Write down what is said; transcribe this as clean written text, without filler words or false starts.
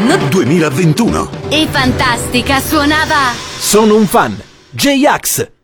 quest'anno 2021. e Fantastica suonava Sono un fan. J-Ax.